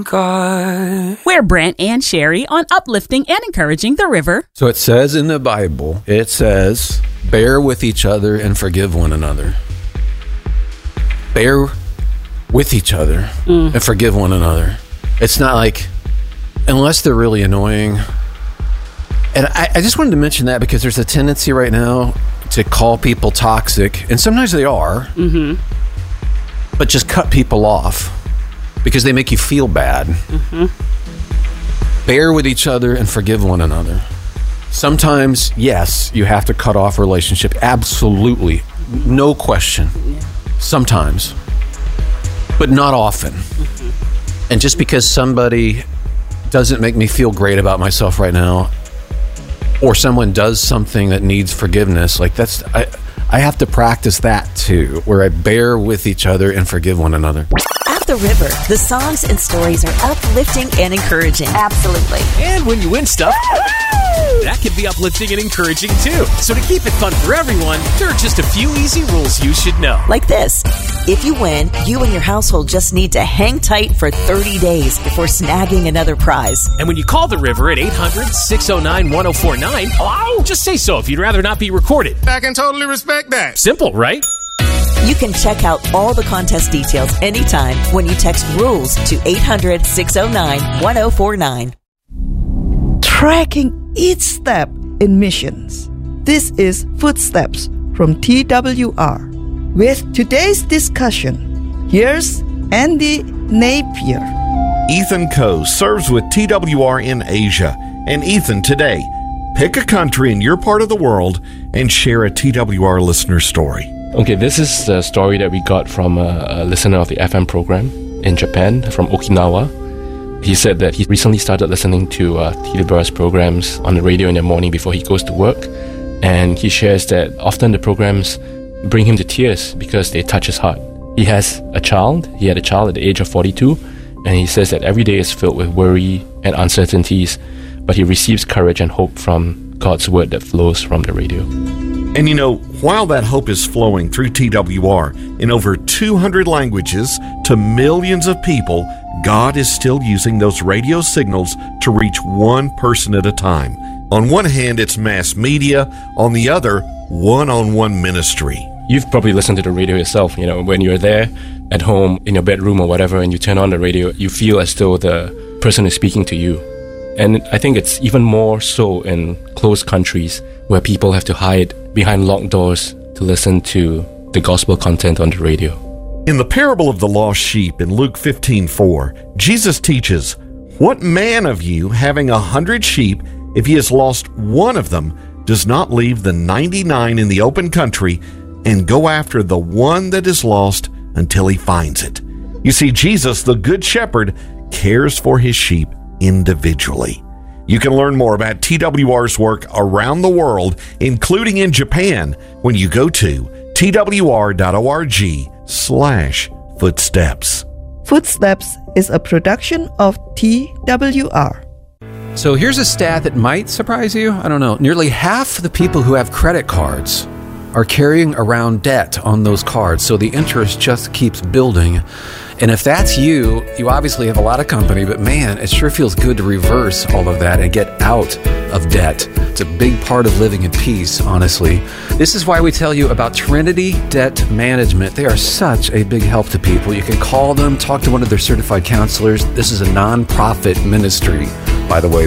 God. We're Brent and Sherry on uplifting and encouraging the river. So it says in the Bible, it says, bear with each other and forgive one another. Bear with each other and forgive one another. It's not like, unless they're really annoying. And I just wanted to mention that because there's a tendency right now to call people toxic, and sometimes they are, but just cut people off because they make you feel bad. Bear with each other and forgive one another. Sometimes, yes, you have to cut off a relationship. Absolutely. No question. Sometimes. But not often. And just because somebody doesn't make me feel great about myself right now, or someone does something that needs forgiveness, like that's, I have to practice that too, where I bear with each other and forgive one another. At the river, the songs and stories are uplifting and encouraging. Absolutely. And when you win stuff, that can be uplifting and encouraging too. So to keep it fun for everyone, there are just a few easy rules you should know. Like this. If you win, you and your household just need to hang tight for 30 days before snagging another prize. And when you call the river at 800-609-1049, just say so if you'd rather not be recorded. I can totally respect that. Simple, right? You can check out all the contest details anytime when you text RULES to 800-609-1049. Tracking each step in missions. This is Footsteps from TWR. With today's discussion, here's Andy Napier. Ethan Coe serves with TWR in Asia. And Ethan, today, pick a country in your part of the world and share a TWR listener story. Okay, this is the story that we got from a listener of the FM program in Japan, from Okinawa. He said that he recently started listening to TWR's programs on the radio in the morning before he goes to work. And he shares that often the programs bring him to tears because they touch his heart. He has a child. He had a child at the age of 42. And he says that every day is filled with worry and uncertainties, but he receives courage and hope from God's word that flows from the radio. And you know, while that hope is flowing through TWR in over 200 languages to millions of people, God is still using those radio signals to reach one person at a time. On one hand, it's mass media. On the other, one-on-one ministry. You've probably listened to the radio yourself. You know, when you're there at home, in your bedroom or whatever, and you turn on the radio, you feel as though the person is speaking to you. And I think it's even more so in closed countries where people have to hide behind locked doors to listen to the gospel content on the radio. In the parable of the lost sheep in Luke 15:4, Jesus teaches, "What man of you, having 100 sheep, if he has lost one of them, does not leave the 99 in the open country and go after the one that is lost until he finds it?" You see, Jesus, the Good Shepherd, cares for his sheep individually. You can learn more about TWR's work around the world, including in Japan, when you go to twr.org/footsteps. Footsteps is a production of TWR. So here's a stat that might surprise you. I don't know. Nearly half the people who have credit cards are carrying around debt on those cards. So the interest just keeps building. And if that's you, you obviously have a lot of company, but man, it sure feels good to reverse all of that and get out of debt. It's a big part of living in peace, honestly. This is why we tell you about Trinity Debt Management. They are such a big help to people. You can call them, talk to one of their certified counselors. This is a nonprofit ministry, by the way.